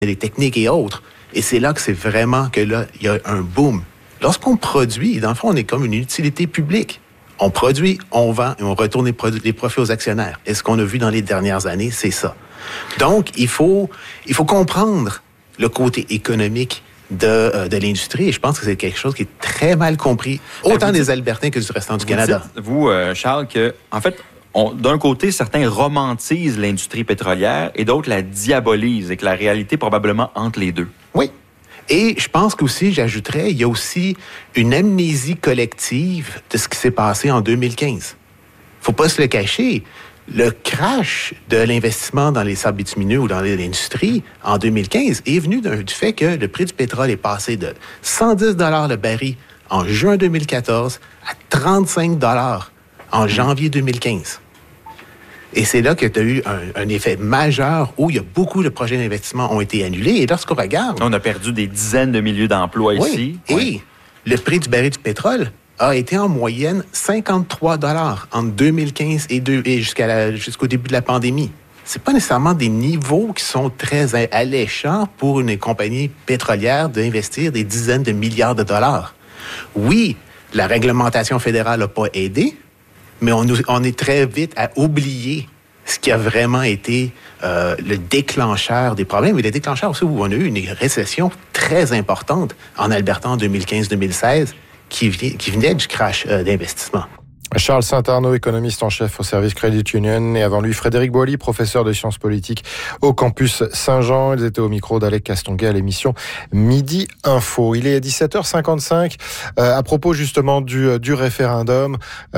les techniques et autres. Et c'est là que c'est vraiment que là, il y a un boom. Lorsqu'on produit, dans le fond, on est comme une utilité publique. On produit, on vend et on retourne les profits aux actionnaires. Et ce qu'on a vu dans les dernières années, c'est ça. Donc, il faut comprendre le côté économique de l'industrie. Et je pense que c'est quelque chose qui est très mal compris, autant des Albertains que du restant du Canada. Vous, Charles, que, en fait, d'un côté, certains romantisent l'industrie pétrolière et d'autres la diabolisent et que la réalité est probablement entre les deux. Oui. Et je pense qu'aussi, j'ajouterais, il y a aussi une amnésie collective de ce qui s'est passé en 2015. Faut pas se le cacher. Le crash de l'investissement dans les sables bitumineux ou dans l'industrie en 2015 est venu du fait que le prix du pétrole est passé de 110 $ le baril en juin 2014 à 35 $ en janvier 2015. Et c'est là que tu as eu un effet majeur où il y a beaucoup de projets d'investissement ont été annulés. Et lorsqu'on regarde... On a perdu des dizaines de milliers d'emplois ici. Et le prix du baril du pétrole a été en moyenne 53 $ entre 2015 et jusqu'au début de la pandémie. C'est pas nécessairement des niveaux qui sont très alléchants pour une compagnie pétrolière d'investir des dizaines de milliards de dollars. Oui, la réglementation fédérale n'a pas aidé, mais on est très vite à oublier ce qui a vraiment été le déclencheur des problèmes. Et le déclencheur aussi où on a eu une récession très importante en Alberta en 2015-2016 qui venait du crash d'investissement. Charles Saint-Arnaud, économiste en chef au service Credit Union, et avant lui Frédéric Boilly, professeur de sciences politiques au campus Saint-Jean. Ils étaient au micro d'Alec Castonguay à l'émission Midi Info. Il est 17h55. À propos justement du référendum,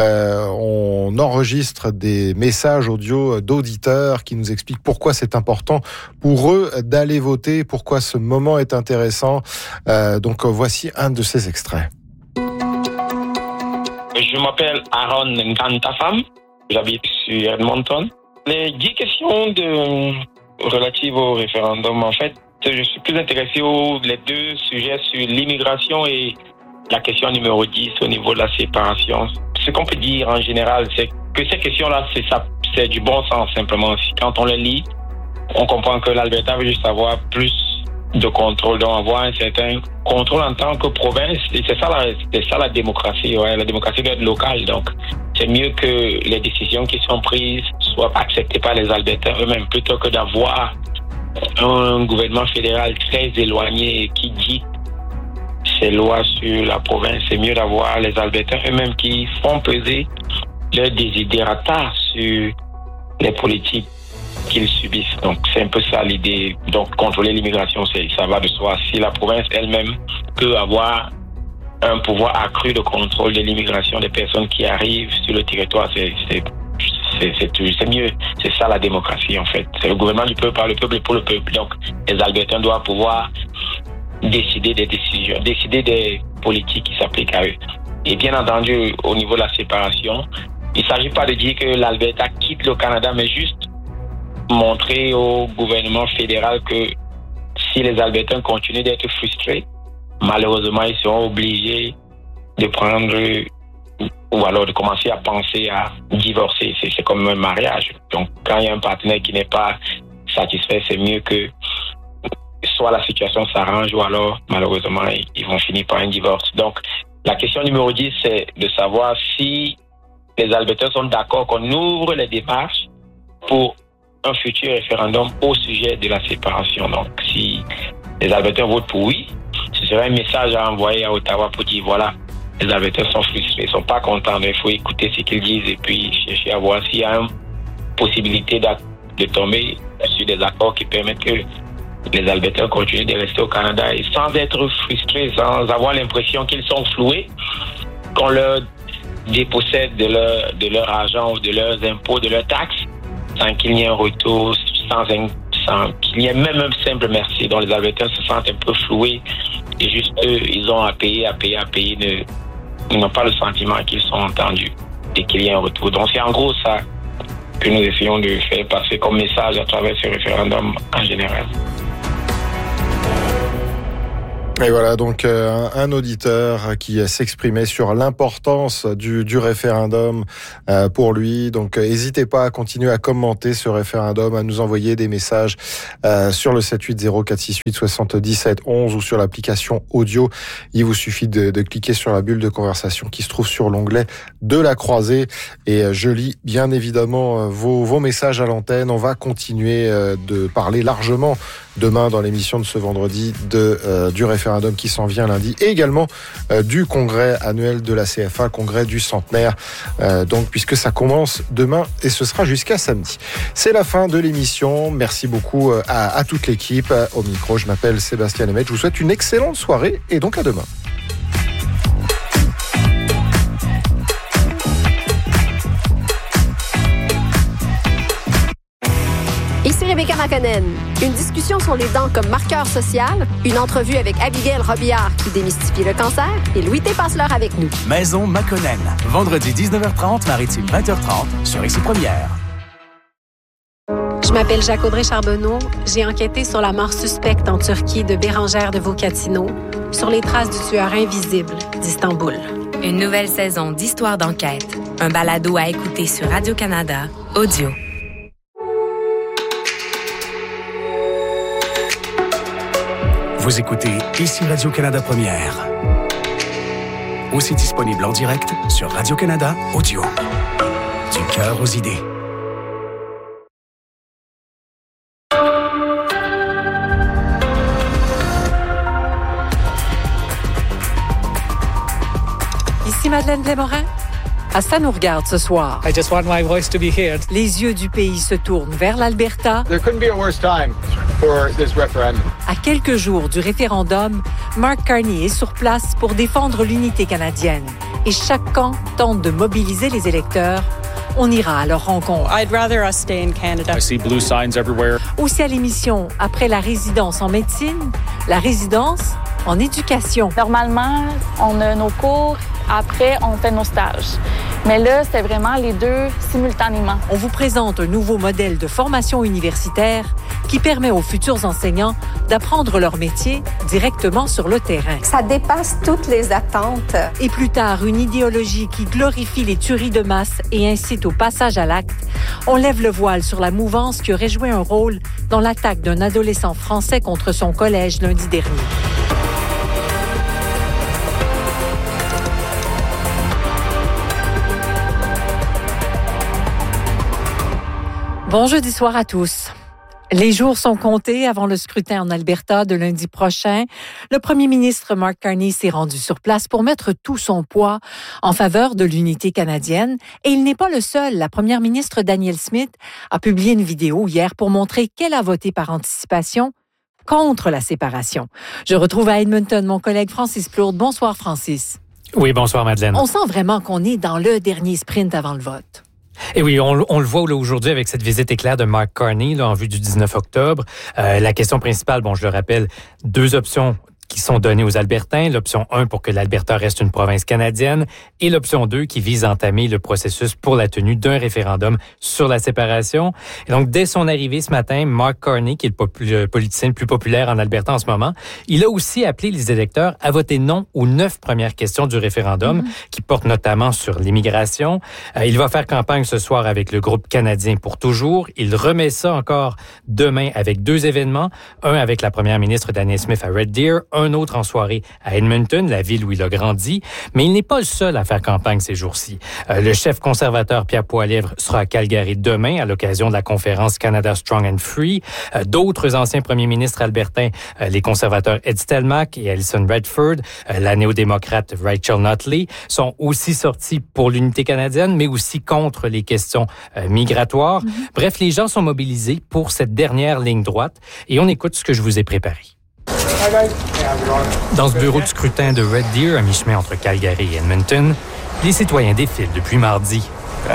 on enregistre des messages audio d'auditeurs qui nous expliquent pourquoi c'est important pour eux d'aller voter, pourquoi ce moment est intéressant. Donc voici un de ces extraits. Je m'appelle Aaron Ngantafam, j'habite sur Edmonton. Les 10 questions relatives au référendum, en fait, je suis plus intéressé les deux sujets sur l'immigration et la question numéro 10 au niveau de la séparation. Ce qu'on peut dire en général, c'est que ces questions-là, c'est du bon sens simplement. Quand on les lit, on comprend que l'Alberta veut juste avoir plus de contrôle, donc avoir un certain contrôle en tant que province. Et c'est ça la démocratie. Ouais. La démocratie doit être locale. Donc, c'est mieux que les décisions qui sont prises soient acceptées par les Albertains eux-mêmes, plutôt que d'avoir un gouvernement fédéral très éloigné qui dit ses lois sur la province. C'est mieux d'avoir les Albertains eux-mêmes qui font peser leurs désidérata sur les politiques qu'ils subissent. Donc, c'est un peu ça l'idée. Donc, contrôler l'immigration, ça va de soi. Si la province elle-même peut avoir un pouvoir accru de contrôle de l'immigration des personnes qui arrivent sur le territoire, c'est mieux. C'est ça la démocratie, en fait. C'est le gouvernement du peuple par le peuple et pour le peuple. Donc, les Albertains doivent pouvoir décider des décisions, décider des politiques qui s'appliquent à eux. Et bien entendu, au niveau de la séparation, il ne s'agit pas de dire que l'Alberta quitte le Canada, mais juste montrer au gouvernement fédéral que si les Albertains continuent d'être frustrés, malheureusement, ils seront obligés de prendre ou alors de commencer à penser à divorcer. C'est comme un mariage. Donc, quand il y a un partenaire qui n'est pas satisfait, c'est mieux que soit la situation s'arrange ou alors, malheureusement, ils vont finir par un divorce. Donc, la question numéro 10, c'est de savoir si les Albertains sont d'accord qu'on ouvre les démarches pour un futur référendum au sujet de la séparation. Donc, si les Albertains votent pour oui, ce serait un message à envoyer à Ottawa pour dire, voilà, les Albertains sont frustrés, ils ne sont pas contents, mais il faut écouter ce qu'ils disent et puis chercher à voir s'il y a une possibilité de tomber sur des accords qui permettent que les Albertains continuent de rester au Canada et sans être frustrés, sans avoir l'impression qu'ils sont floués, qu'on leur dépossède de leur argent ou de leurs impôts, de leurs taxes, sans qu'il y ait un retour, sans qu'il y ait même un simple merci. Donc les Albertains se sentent un peu floués et juste eux, ils ont à payer. Ils n'ont pas le sentiment qu'ils sont entendus et qu'il y ait un retour. Donc c'est en gros ça que nous essayons de faire passer comme message à travers ce référendum en général. Et voilà donc un auditeur qui s'exprimait sur l'importance du référendum pour lui. Donc n'hésitez pas à continuer à commenter ce référendum, à nous envoyer des messages sur le 780-468-77-11 ou sur l'application audio. Il vous suffit de cliquer sur la bulle de conversation qui se trouve sur l'onglet de la croisée. Et je lis bien évidemment vos messages à l'antenne. On va continuer de parler largement demain dans l'émission de ce vendredi du référendum qui s'en vient lundi et également du congrès annuel de la CFA, congrès du centenaire, donc puisque ça commence demain et ce sera jusqu'à samedi. C'est la fin de l'émission. Merci beaucoup à toute l'équipe. Au micro, je m'appelle Sébastien Lemaitre. Je vous souhaite une excellente soirée et donc à demain. Ici Rebecca McConnell. Une discussion sur les dents comme marqueur social, une entrevue avec Abigail Robillard qui démystifie le cancer et Louis T. Passe-l'heure avec nous. Maison McConnell. Vendredi 19h30, Maritime 20h30 sur Ici Première. Je m'appelle Jacques-Audrey Charbonneau. J'ai enquêté sur la mort suspecte en Turquie de Bérangère de Vocatino, sur les traces du tueur invisible d'Istanbul. Une nouvelle saison d'Histoire d'enquête. Un balado à écouter sur Radio-Canada, audio. Vous écoutez Ici Radio-Canada Première. Aussi disponible en direct sur Radio-Canada Audio. Du cœur aux idées. Ici Madeleine Blais-Morin. Ça nous regarde ce soir. I just want my voice to be heard. Les yeux du pays se tournent vers l'Alberta. There couldn't be a worse time for this referendum. À quelques jours du référendum, Mark Carney est sur place pour défendre l'unité canadienne. Et chaque camp tente de mobiliser les électeurs. On ira à leur rencontre. I'd rather us stay in Canada. I see blue signs everywhere. Aussi à l'émission, après la résidence en médecine, la résidence en éducation. Normalement, on a nos cours, après on fait nos stages. Mais là, c'était vraiment les deux simultanément. On vous présente un nouveau modèle de formation universitaire qui permet aux futurs enseignants d'apprendre leur métier directement sur le terrain. Ça dépasse toutes les attentes. Et plus tard, une idéologie qui glorifie les tueries de masse et incite au passage à l'acte. On lève le voile sur la mouvance qui aurait joué un rôle dans l'attaque d'un adolescent français contre son collège lundi dernier. Bon jeudi soir à tous. Les jours sont comptés avant le scrutin en Alberta de lundi prochain. Le premier ministre Mark Carney s'est rendu sur place pour mettre tout son poids en faveur de l'unité canadienne. Et il n'est pas le seul. La première ministre Danielle Smith a publié une vidéo hier pour montrer qu'elle a voté par anticipation contre la séparation. Je retrouve à Edmonton mon collègue Francis Plourde. Bonsoir Francis. Oui, bonsoir Madeleine. On sent vraiment qu'on est dans le dernier sprint avant le vote. Et oui, on le voit là, aujourd'hui avec cette visite éclair de Mark Carney là, en vue du 19 octobre. La question principale, bon, je le rappelle, 2 options qui sont données aux Albertains. L'option 1 pour que l'Alberta reste une province canadienne et l'option 2 qui vise à entamer le processus pour la tenue d'un référendum sur la séparation. Et donc, dès son arrivée ce matin, Mark Carney, qui est le politicien le plus populaire en Alberta en ce moment, il a aussi appelé les électeurs à voter non aux 9 premières questions du référendum qui portent notamment sur l'immigration. Il va faire campagne ce soir avec le groupe canadien pour toujours. Il remet ça encore demain avec 2 événements. Un avec la première ministre Danielle Smith à Red Deer, un autre en soirée à Edmonton, la ville où il a grandi. Mais il n'est pas le seul à faire campagne ces jours-ci. Le chef conservateur Pierre Poilievre sera à Calgary demain à l'occasion de la conférence Canada Strong and Free. D'autres anciens premiers ministres albertains, les conservateurs Ed Stelmach et Alison Redford, la néo-démocrate Rachel Notley, sont aussi sortis pour l'unité canadienne, mais aussi contre les questions migratoires. Bref, les gens sont mobilisés pour cette dernière ligne droite et on écoute ce que je vous ai préparé. Dans ce bureau de scrutin de Red Deer, à mi-chemin entre Calgary et Edmonton, les citoyens défilent depuis mardi.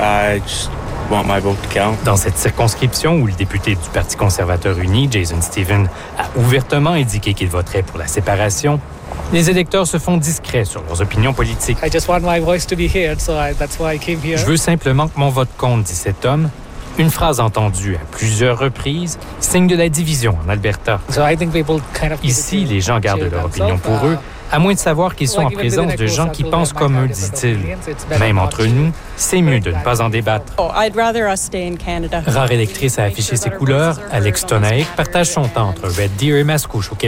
Dans cette circonscription où le député du Parti conservateur uni, Jason Steven, a ouvertement indiqué qu'il voterait pour la séparation, les électeurs se font discrets sur leurs opinions politiques. I just want my voice to be heard, so that's why I came here. Je veux simplement que mon vote compte, dit cet homme. Une phrase entendue à plusieurs reprises, signe de la division en Alberta. Ici, les gens gardent leur opinion pour eux, à moins de savoir qu'ils sont en présence de gens qui pensent comme eux, dit-il. Même entre nous, c'est mieux de ne pas en débattre. Rare électrice a affiché ses couleurs, Alex Tonaik partage son temps entre Red Deer et Mascouche au Québec.